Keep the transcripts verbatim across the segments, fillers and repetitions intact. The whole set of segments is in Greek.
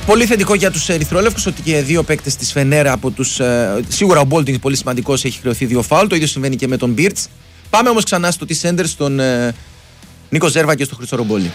Πολύ θετικό για τους ερυθρόλευκους ότι και δύο παίκτες της Φενέρα από τους. Ε, σίγουρα ο Μπόλτινγκ πολύ σημαντικός, έχει χρεωθεί δύο φάουλ. Το ίδιο συμβαίνει και με τον Μπίρτς. Πάμε όμως ξανά στο T-Center, στον ε, Νίκο Ζέρβα και στο Χρήστο Ρομπόλη.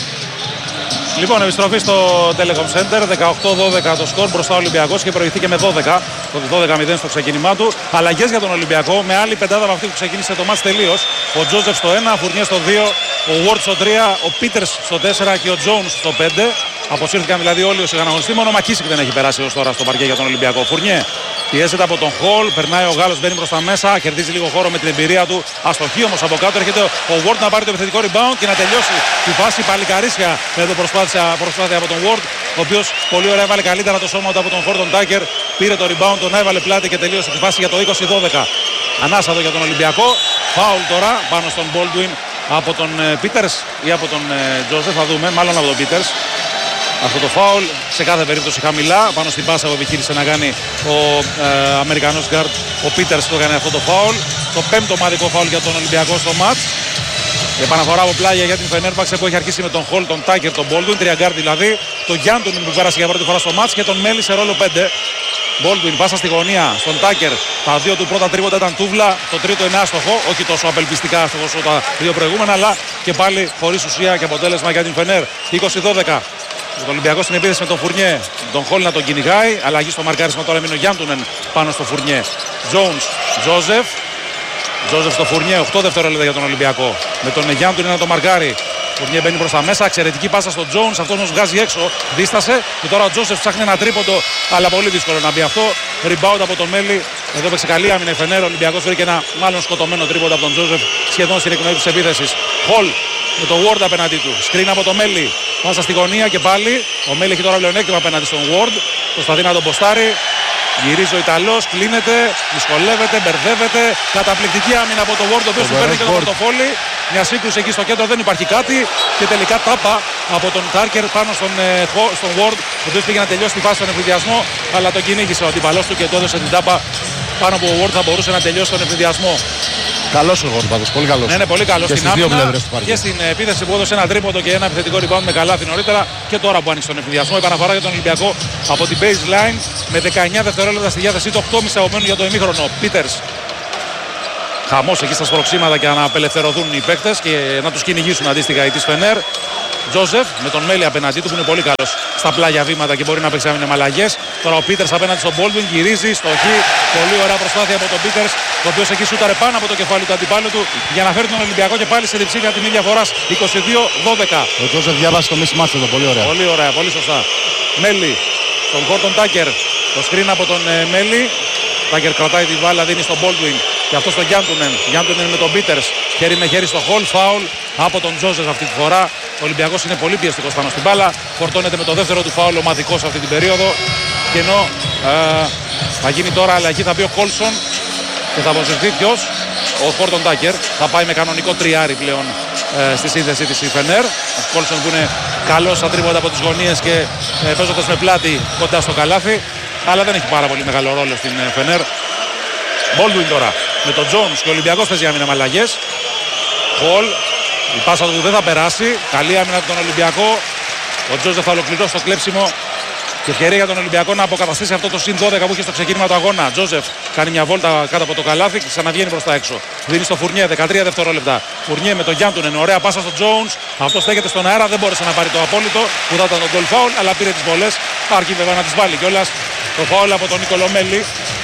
Λοιπόν, επιστροφή στο Telecom Center, δεκαοκτώ δώδεκα το σκορ, μπροστά ο Ολυμπιακός και προηγήθηκε με δώδεκα, το δώδεκα μηδέν στο ξεκίνημά του. Αλλαγές για τον Ολυμπιακό, με άλλη πεντάδα από αυτή που ξεκίνησε το μάτς τελείως. Ο Τζόζεφ στο ένα, Φουρνιέ στο δύο, ο Ward στο τρία, ο Πίτερς στο τέσσερα και ο Jones στο πέντε. Αποσύρθηκαν δηλαδή όλοι όσοι είχαν αγωνιστεί. Μόνο ο Μακίσικ δεν έχει περάσει ως τώρα στο παρκέ για τον Ολυμπιακό. Φουρνιέ πιέζεται από τον Χολ, περνάει ο Γάλλος, μπαίνει προς τα μέσα, κερδίζει λίγο χώρο με την εμπειρία του. Αστοχή όμως από κάτω, έρχεται ο Ward να πάρει το επιθετικό rebound και να τελειώσει τη φάση. Παλικαρίσια εδώ προσπάθεια, προσπάθεια από τον Ward, ο οποίος πολύ ωραία έβαλε καλύτερα το σώμα του από τον Χόρτον Τάκερ. Πήρε το rebound, τον έβαλε πλάτη και τελείωσε τη φάση για το είκοσι δώδεκα. Ανάσαδο για τον Ολυμπιακό. Φάουλ τώρα πάνω στον Baldwin από τον Πίτερς ή από τον Τζόζεφ, θα δούμε, μάλλον από τον Πίτερς. Αυτό το φάουλ σε κάθε περίπτωση χαμηλά πάνω στην πάσα που επιχείρησε να κάνει ο ε, Αμερικανός γκάρντ. Ο Πίτερς το έκανε αυτό το φάουλ. Το πέμπτο ομαδικό φάουλ για τον Ολυμπιακό στο μάτς. Επαναφορά από πλάγια για την Φενέρμπαξε που έχει αρχίσει με τον Χολ, τον Τάκερ, τον Baldwin. Τρία γκάρντ δηλαδή. Τον Γιάντονιν που πέρασε για πρώτη φορά στο μάτς και τον Μέλι σε ρόλο πέντε. Baldwin πάσα στη γωνία στον Τάκερ. Τα δύο του πρώτα τρίποτα ήταν τούβλα. Το τρίτο είναι άστοχο. Όχι τόσο απελπιστικά άστοχο όσο τα δύο προηγούμενα, αλλά και πάλι χωρίς ουσία και αποτέλεσμα για την Φενέρ. είκοσι δώδεκα. Το Ολυμπιακό στην επίθεση με τον Φουρνιέ. Τον Χολ να τον κυνηγάει. Αλλαγή στο μαρκάρισμα τώρα μείνει ο Γιάντουνεν πάνω στο Φουρνιέ. Jones, Τζόζεφ. Τζόζεφ στο Φουρνιέ. οκτώ δευτερόλεπτα για τον Ολυμπιακό. Με τον Γιάντουνεν να τον μαρκάρει. Φουρνιέ μπαίνει προς τα μέσα. Εξαιρετική πάσα στον Jones. Αυτός όμως βγάζει έξω. Δίστασε. Και τώρα ο Τζόζεφ ψάχνει ένα τρίποντο. Αλλά πολύ δύσκολο να μπει αυτό. Rebound από τον Μέλι. Εδώ παίξει καλή άμυνα η Φενέρ. Ο Ολυμπιακός βρήκε ένα μάλλον σκοτωμένο τρίποντο από τον Τζόζεφ σχεδόν στην εκνοή της επίθεσης. Χολ με τον Ward απέναντί του. Σκριν από τον Μέλι. Πάσα στη γωνία και πάλι. Ο Μέλι έχει τώρα πλεονέκτημα απέναντι στον Ward. Προσπαθεί να τον ποστάρει. Γυρίζει ο Ιταλός, κλείνεται, δυσκολεύεται, μπερδεύεται. Καταπληκτική άμυνα από τον Ward, ο οποίος του παίρνει και το πορτοφόλι. Μια σύγκρουση εκεί στο κέντρο, δεν υπάρχει κάτι. Και τελικά τάπα από τον Τάρκερ πάνω στον, στον Ward, ο οποίος πήγε να τελειώσει τη φάση στον εφηδιασμό. Αλλά τον κυνήγησε ο αντίπαλός του και του έδωσε την τάπα πάνω που ο Ward θα μπορούσε να τελειώσει τον εφηδιασμό. Καλός ο Ward πάντως, πολύ καλός. Ναι, ναι, πολύ καλός και στην άμυνα και στην επίθεση που έδωσε ένα τρίποντο και ένα επιθετικό rebound με καλάθι νωρίτερα. Και τώρα που άνοιξε τον εφηδιασμό, επαναφορά για τον Ολυμπιακό από την baseline με δεκαεννιά δευτερόλεπτα στη διάθεσή του, οκτώ και μισό απομένουν για το ημίχρονο. Πίτερς. Χαμός εκεί στα σπροξήματα και να απελευθερωθούν οι παίκτες και να τους κυνηγήσουν αντίστοιχα οι της Φενέρ. Τζόζεφ με τον Μέλι απέναντί του που είναι πολύ καλός στα πλάγια βήματα και μπορεί να παίξει άμυνα με αλλαγές. Τώρα ο Πίτερς απέναντι στον Baldwin γυρίζει στο χ. Πολύ ωραία προσπάθεια από τον Πίτερς, ο οποίος εκεί σούταρε πάνω από το κεφάλι του αντιπάλου του για να φέρει τον Ολυμπιακό και πάλι σε διψήφια τιμή διαφοράς είκοσι δύο δώδεκα. Ο Τζόζεφ διάβασε το μισή μάτσο εδώ, πολύ ωραία. Πολύ ωραία, πολύ σωστά. Μέλι, τον Χόρτον Τάκερ, το screen από τον ε, Μέλι. Τάκερ κρατάει τη μπάλα, δίνει στον Baldwin και αυτό στον Γιάντουνεν. Γιάντουνεν με τον Πίτερς, χέρι με χέρι στο Χολ, φάουλ από τον Τζόζεφ αυτή τη φορά. Ο Ολυμπιακός είναι πολύ πιεστικός πάνω στην μπάλα. Φορτώνεται με το δεύτερο του φάουλ ομαδικός αυτή την περίοδο. Και ενώ ε, θα γίνει τώρα αλλαγή, θα μπει ο Κόλσον και θα αποσυρθεί ποιος? Ο Χόρτον Τάκερ. Θα πάει με κανονικό τριάρι πλέον ε, στη σύνθεση της η Φενέρ. Ο Κόλσον που είναι καλός στα τρίποτα από τις γωνίες και ε, παίζοντας με πλάτη κοντά στο καλάθι. Αλλά δεν έχει πάρα πολύ μεγάλο ρόλο στην ε, Φενέρ. Baldwin τώρα με τον Jones και ο Ολυμπιακός παίζει άμυνα με αλλαγές. Χολ. Η πάσα του δεν θα περάσει. Καλή άμυνα από τον Ολυμπιακό. Ο Τζόζεφ θα ολοκληρώσει το κλέψιμο. Και ευκαιρία για τον Ολυμπιακό να αποκαταστήσει αυτό το συν δώδεκα που είχε στο ξεκίνημα του αγώνα. Τζόζεφ κάνει μια βόλτα κάτω από το καλάθι και ξαναβγαίνει προς τα έξω. Δίνει στο Φουρνιέ δεκατρία δευτερόλεπτα. Φουρνιέ με τον Γιάντουνεν. Ωραία πάσα στο Jones. Αυτό στέκεται στον αέρα. Δεν μπόρεσε να πάρει το απόλυτο που θα ήταν το goal foul, αλλά πήρε τις βολές. Αρκεί βέβαια να τις βάλει κιόλας. Το foul από τον Νικολό Μέλι.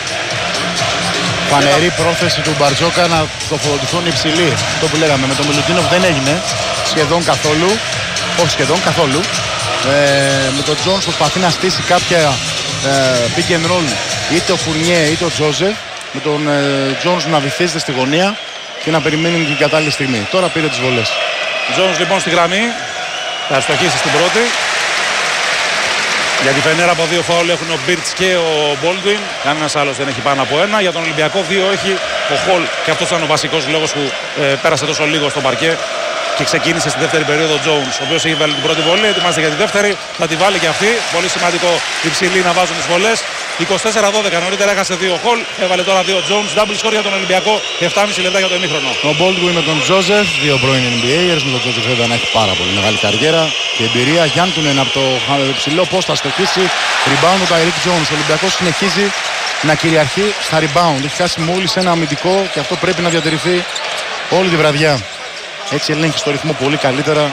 Φανερή πρόθεση του Μπαρτζόκα να τοποθετηθούν υψηλοί. Αυτό που λέγαμε με τον Μιλουτίνοφ δεν έγινε σχεδόν καθόλου. Όχι σχεδόν καθόλου. Ε, με τον Τζόνς προσπαθεί να στήσει κάποια ε, pick and roll είτε ο Φουρνιέ είτε ο Τζόζεφ. Με τον ε, Τζόνς να βυθίζεται στη γωνία και να περιμένει την κατάλληλη στιγμή. Τώρα πήρε τις βολές. Τζόνς λοιπόν στη γραμμή. Θα στοχίσει στην πρώτη. Για τη Φενέρα από δύο φάουλ έχουν ο Μπίρτς και ο Baldwin. Κανένας άλλος δεν έχει πάνω από ένα. Για τον Ολυμπιακό δύο έχει ο Χολ. Και αυτός ήταν ο βασικός λόγος που ε, πέρασε τόσο λίγο στο παρκέ. Και ξεκίνησε στη δεύτερη περίοδο ο Jones, ο οποίος έχει βάλει την πρώτη βολή, ετοιμάζεται για τη δεύτερη. Θα τη βάλει και αυτή. Πολύ σημαντικό υψηλή να βάζουν τις βολές. είκοσι τέσσερα δώδεκα. Νωρίτερα έχασε δύο χολ, έβαλε τώρα δύο Jones. Double score για τον Ολυμπιακό, επτά και μισή λεπτά για το ημίχρονο. Ο Baldwin με τον Joseph, δύο πρώην N B A's. Με τον Joseph βέβαια να έχει πάρα πολύ μεγάλη καριέρα και εμπειρία. Γιάντουνεν από το ψηλό πώς θα στοχίσει. Rebound του Eric Jones. Ο Ολυμπιακός συνεχίζει να κυριαρχεί στα rebound. Έχει χάσει μόλις ένα αμυντικό και αυτό πρέπει να διατηρηθεί όλη τη βραδιά. Έτσι ελέγχει στο ρυθμό πολύ καλύτερα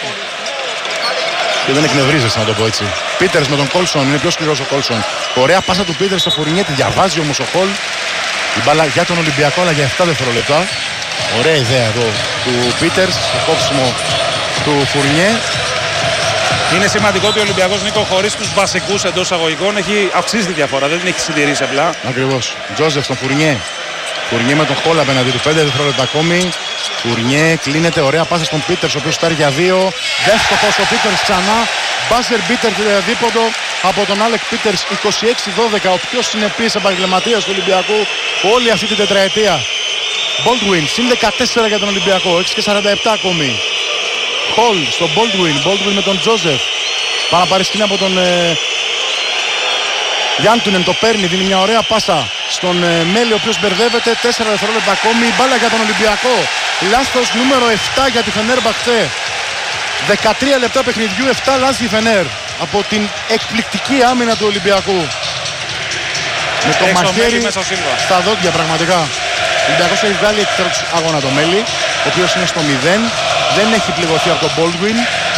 και δεν εκνευρίζεσαι, να το πω έτσι. Πίτερς με τον Κόλσον, είναι πιο σκληρός ο Κόλσον. Ωραία πάσα του Πίτερς στο Φουρνιέ, τη διαβάζει όμως ο Χολ. Η μπάλα για τον Ολυμπιακό, αλλά για επτά δευτερόλεπτα. Ωραία ιδέα εδώ του Πίτερς, το κόψιμο του Φουρνιέ. Είναι σημαντικό ότι ο Ολυμπιακός, Νίκο, χωρίς τους βασικούς εντός αγωγικών, έχει αυξήσει τη διαφορά, δεν την έχει συντηρήσει απλά. Ακριβώς. Τζόζεφ στον Φουρνιέ. Φουρνιέ με τον Χολ απέναντι του, πέντε δευτερόλεπτα ακόμη. Φουρνιέ κλείνεται, ωραία πάσα στον Πίτερς, ο οποίος στάρει για δύο. Δεύτερος ο Πίτερς ξανά. Μπάζερ μπίτερ δίποντο από τον Άλεκ Πίτερς, είκοσι έξι δώδεκα. Ο πιο συνεπής επαγγελματίας του Ολυμπιακού όλη αυτή την τετραετία. Baldwin, συν δεκατέσσερα για τον Ολυμπιακό, έξι και σαράντα επτά ακόμη. Χολ στον Baldwin, Baldwin με τον Τζόζεφ. Παραπαριστεί από τον ε, Γιάντουνεν, το παίρνει, δίνει μια ωραία πάσα στον ε, Μέλη, ο οποίος μπερδεύεται. τέσσερα δευτερόλεπτα ακόμη, μπάλα για τον Ολυμπιακό. Λάθος νούμερο επτά για τη Φενέρμπαχτσε. δεκατρία λεπτά παιχνιδιού, επτά λάθη η Φενέρ από την εκπληκτική άμυνα του Ολυμπιακού. Με το Έξω μαχαίρι μέσα στα δόντια πραγματικά. Ο Ολυμπιακός έχει βγάλει εκτός αγώνα το Μέλη, ο οποίος είναι στο μηδέν. Δεν έχει πληγωθεί από τον Baldwin.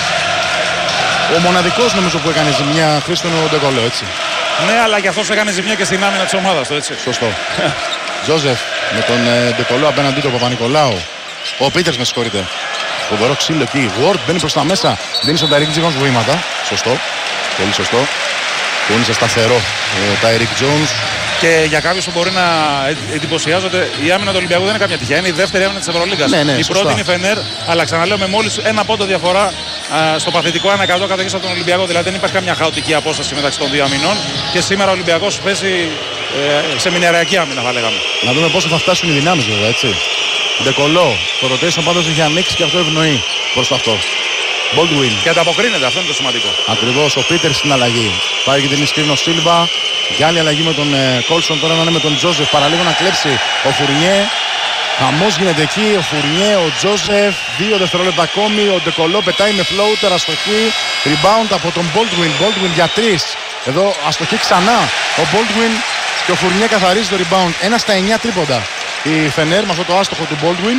Ο μοναδικός νομίζω που έκανε ζημιά, Χρήστον, ο Ντεκολό, έτσι. Ναι, αλλά και αυτός έκανε ζημιά και στην άμυνα της ομάδας του, έτσι. Σωστό. Τζόζεφ με τον Ντεκολό απέναντί του, Παπα-Νικολάου. Ο Πίτερς, με συγχωρείτε. Φοβερό ξύλο εκεί. Ward μπαίνει προς τα μέσα. Δίνει στον Ταϊρίκ Jones βήματα. Σωστό. Πολύ σωστό. Κούνησε σταθερό ο Ταϊρίκ Jones. Και για κάποιους που μπορεί να εντυπωσιάζονται, η άμυνα του Ολυμπιακού δεν είναι κάποια τυχαία. Είναι η δεύτερη άμυνα της Ευρωλίγκας. Ναι, ναι, η σωστά. πρώτη είναι η Φενέρ, αλλά ξαναλέω με μόλις ένα πόντο διαφορά α, στο παθητικό ένα εκατό κατοχής από τον Ολυμπιακό. Δηλαδή δεν υπάρχει καμιά χαοτική απόσταση μεταξύ των δύο αμυνών. Και σήμερα ο Ολυμπιακός παίζει ε, σε μηνιαριακή άμυνα, θα λέγαμε. Να δούμε πόσο θα φτάσουν οι δυνάμεις, βέβαια, έτσι. Ντεκολό. Το rotation πάντως έχει ανοίξει και αυτό ευνοεί προς αυτό. Baldwin. Και ανταποκρίνεται, αυτό είναι το σημαντικό. Ακριβώς, ο Πίτερ στην αλλαγή. Πάει και την Ισκρίνο Σίλβα. Για άλλη αλλαγή με τον ε, Κόλσον. Τώρα να είναι με τον Τζόζεφ. Παραλίγο να κλέψει ο Φουρνιέ. Χαμός γίνεται εκεί. Ο Φουρνιέ, ο Τζόζεφ. Δύο δευτερόλεπτα ακόμη. Ο Ντεκολό πετάει με floater. Αστοχή. Rebound από τον Baldwin. Baldwin για τρεις. Εδώ αστοχή ξανά. Ο Baldwin και ο Φουρνιέ καθαρίζει το rebound. Ένα στα εννιά τρίποντα. Η Φενέρ με αυτό το άστοχο του Baldwin.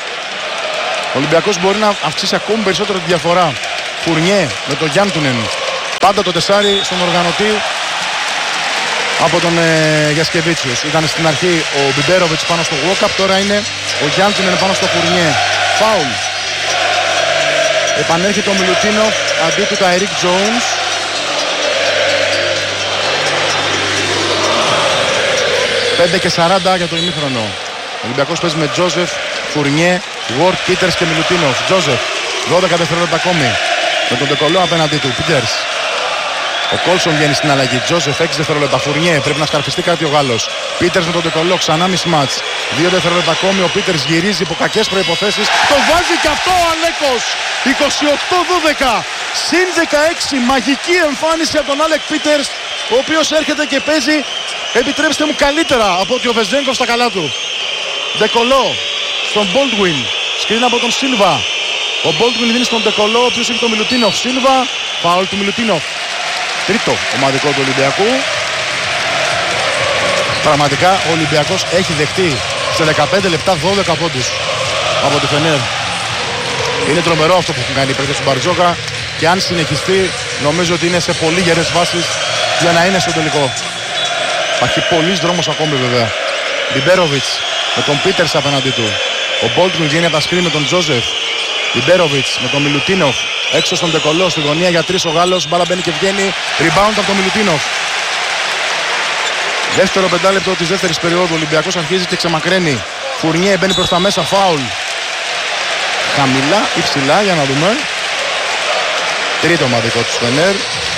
Ο Ολυμπιακός μπορεί να αυξήσει ακόμη περισσότερο τη διαφορά. Φουρνιέ με τον Γιάντουνεν. Πάντα το τεσάρι στον οργανωτή από τον ε, Γιασκεβίτσιους. Ήταν στην αρχή ο Μπιμπέροβιτς πάνω στο walk-up. Τώρα είναι ο Γιάντουνεν πάνω στο Φουρνιέ. Φάουλ. Επανέρχεται ο Μιλουτίνοφ αντί του Ταϊρίκ Jones. πέντε και σαράντα για το ημίχρονο. Ο Ολυμπιακός παίζει με Τζόζεφ, Φουρνιέ, Ward, Πίτερς και Μιλουτίνοφ. Τζόζεφ, δώδεκα δευτερόλεπτα ακόμη. Με τον Ντεκολό απέναντί του. Πίτερς. Ο Κόλσον βγαίνει στην αλλαγή. Τζόζεφ, έξι δευτερόλεπτα. Φουρνιέ, πρέπει να σκαρφιστεί κάτι ο Γάλλος. Πίτερς με τον Ντεκολό, ξανά mismatch. δύο δευτερόλεπτα ακόμη. Ο Πίτερς γυρίζει υπό κακές προϋποθέσεις. Το βάζει και αυτό ο Αλέκος. είκοσι οκτώ δώδεκα. Συν δεκαέξι. Μαγική εμφάνιση από τον Άλεκ Πίτερς, ο οποίος έρχεται και παίζει, επιτρέψτε μου, καλύτερα από ότι ο Βεζέγκοφ στα καλά του. Ντεκολό στον Baldwin. Σκριν από τον Σίλβα. Ο Baldwin δίνει στον Ντεκολό, ο οποίος έχει τον Μιλουτίνοφ. Σίλβα, φάουλ του Μιλουτίνοφ. Τρίτο ομαδικό του Ολυμπιακού. Πραγματικά ο Ολυμπιακός έχει δεχτεί σε δεκαπέντε λεπτά δώδεκα πόντους από τη Φενέρ. Είναι τρομερό αυτό που έχουν κάνει οι παίκτες του Μπαρτζόκα και αν συνεχιστεί νομίζω ότι είναι σε πολύ γερές βάσεις για να είναι στο τελικό. Υπάρχει πολλής δρόμος ακόμη βέβαια. Μπιμπέροβιτς με τον Πίτερς απέναντί του. Ο Baldwin βγαίνει από τα σκριν με τον Τζόζεφ. Μπιμπέροβιτς με τον Μιλουτίνοφ. Έξω στον Ντεκολό, στη γωνία για τρεις ο Γάλλος. Μπάλα μπαίνει και βγαίνει. Rebound από τον Μιλουτίνοφ. Δεύτερο πεντάλεπτο της δεύτερης περίοδου. Ο Ολυμπιακός αρχίζει και ξεμακραίνει. Φουρνιέ μπαίνει προς τα μέσα. Φάουλ. Χαμηλά ή ψηλά για να δούμε. Τρίτο ομαδικό του Φενέρ.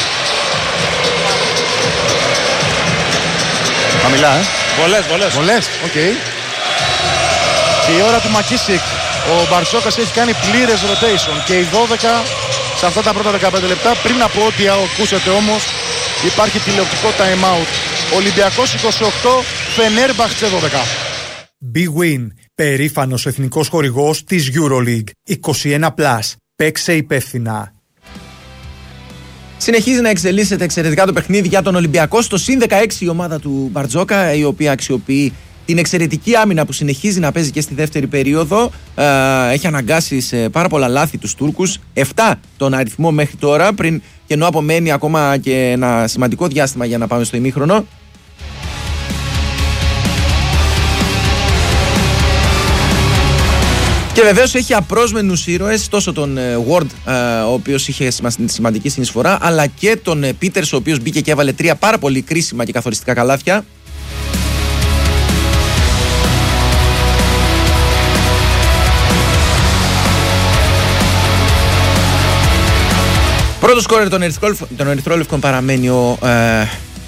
Χαμηλά, ε. Βολές, βολές. Βολές, οκ. Okay. Και η ώρα του Μακίσικ. Ο Μπαρσόκας έχει κάνει πλήρες rotation και οι δώδεκα σε αυτά τα πρώτα δεκαπέντε λεπτά. Πριν από ό,τι ακούσετε όμως, υπάρχει τηλεοπτικό time out Ολυμπιακός είκοσι οκτώ, Φενέρμπαχτσε δώδεκα. Big Win, περήφανος εθνικός χορηγός της EuroLeague. είκοσι ένα πλας. Παίξε υπεύθυνα. Συνεχίζει να εξελίσσεται εξαιρετικά το παιχνίδι για τον Ολυμπιακό. Στο συν δεκαέξι η ομάδα του Μπαρτζόκα, η οποία αξιοποιεί την εξαιρετική άμυνα που συνεχίζει να παίζει και στη δεύτερη περίοδο. Ε, έχει αναγκάσει σε πάρα πολλά λάθη τους Τούρκους. επτά τον αριθμό μέχρι τώρα, πριν και ενώ απομένει ακόμα και ένα σημαντικό διάστημα για να πάμε στο ημίχρονο. Και βεβαίως έχει απρόσμενους ήρωες, τόσο τον Ward, ο οποίος είχε σημαντική συνεισφορά, αλλά και τον Peters, ο οποίος μπήκε και έβαλε τρία πάρα πολύ κρίσιμα και καθοριστικά καλάθια. Πρώτο σκόρερ των Ερυθρόλευκων παραμένει ο... Ε,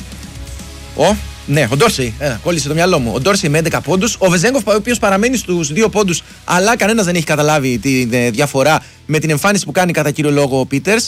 ο Ναι, ο Ντόρσεϊ. Ε, κόλλησε το μυαλό μου. Ο Ντόρσεϊ με έντεκα πόντους. Ο Βεζέγκοφ, ο οποίος παραμένει στους δύο πόντους, αλλά κανένας δεν έχει καταλάβει τη διαφορά με την εμφάνιση που κάνει κατά κύριο λόγο ο Πίτερς.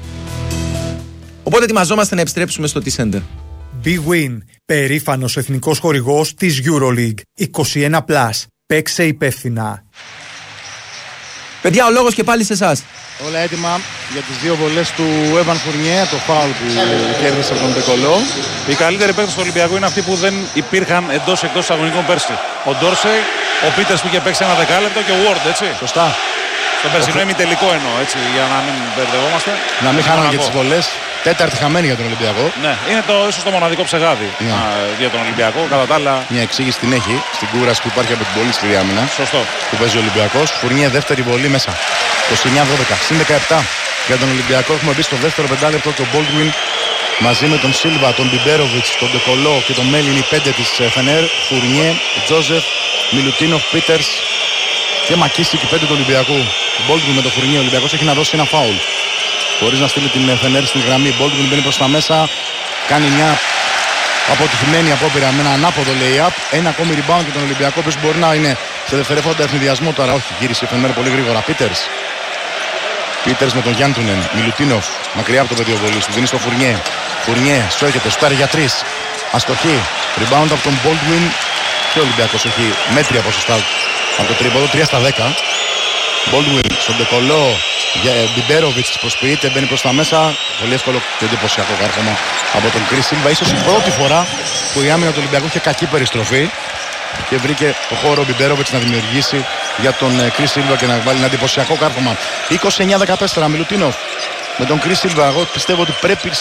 Οπότε ετοιμαζόμαστε να επιστρέψουμε στο T-Center. Big Win, περήφανος εθνικός χορηγός της EuroLeague. είκοσι ένα πλας. Παίξε υπεύθυνα. Παιδιά, ο λόγος και πάλι σε εσάς. Όλα έτοιμα για τις δύο βολές του Έβαν Φουρνιέ, το φάουλ που κέρδισε από τον Ντεκολό. Οι καλύτεροι παίκτες του Ολυμπιακού είναι αυτοί που δεν υπήρχαν εντός εκτός αγωνικών πέρσι. Ο Ντόρσεϊ, ο Πίτερς που είχε παίξει ένα δεκάλεπτο και ο Ward, έτσι. Σωστά. Στον περσινό ημιτελικό εννοώ, έτσι, για να μην μπερδευόμαστε. Να μην χάνουν και τις βολές. Τέταρτη χαμένη για τον Ολυμπιακό. Ναι, είναι το, ίσως το μοναδικό ψεγάδι ναι. α, για τον Ολυμπιακό. Κατά τα άλλα. Μια εξήγηση την έχει στην κούραση που υπάρχει από την πολύ σκληρή άμυνα. Σωστό. Που παίζει ο Ολυμπιακός. Φουρνιέ δεύτερη βολή μέσα. είκοσι εννιά δώδεκα. Συν δεκαεπτά για τον Ολυμπιακό. Έχουμε μπει στο δεύτερο πεντάλεπτο και ο Baldwin μαζί με τον Σίλβα, τον Μπιμπέροβιτς, τον Ντεκολό και τον Μέλιν, οι πέντε της Φενέρ. Φουρνιέ, Τζόζεφ, Μιλουτίνοφ, Πίτερς και Μακίσικ, οι πέντε του Ολυμπιακού. Baldwin με τον Φουρνιέ. Ο Ολυμπιακός έχει να δώσει ένα φάουλ. Χωρίς να στείλει την Φενέρ στην γραμμή. Baldwin μπαίνει προς τα μέσα. Κάνει μια αποτυχημένη απόπειρα με ένα ανάποδο lay-up. Ένα ακόμη rebound για τον Ολυμπιακό, που μπορεί να είναι σε δευτερεύοντα ευνηδιασμό τώρα. Όχι, γύρισε η Φενέρ πολύ γρήγορα. Πίτερς. Πίτερς με τον Γιάντουνεν. Μιλουτίνοφ μακριά από το πεδίο βολής. Του δίνει στο Φουρνιέ. Φουρνιέ σου έρχεται, στάρει για τρεις. Αστοχή. Rebound από τον Baldwin. Και ο Ολυμπιακός έχει μέτρια ποσοστά από το τρίποδο. τρία στα δέκα. Baldwin στον Ντεκολό. Μπιμπέροβιτς προσποιείται, μπαίνει προς τα μέσα. Πολύ εύκολο και εντυπωσιακό κάρφωμα από τον Κρις Σίλβα. Ίσως η πρώτη φορά που η άμυνα του Ολυμπιακού είχε κακή περιστροφή και βρήκε το χώρο ο Μπιμπέροβιτς να δημιουργήσει για τον Κρις Σίλβα και να βάλει ένα εντυπωσιακό κάρφωμα. είκοσι εννιά δεκατέσσερα Μιλουτίνοφ με τον Κρις Σίλβα. Εγώ πιστεύω ότι πρέπει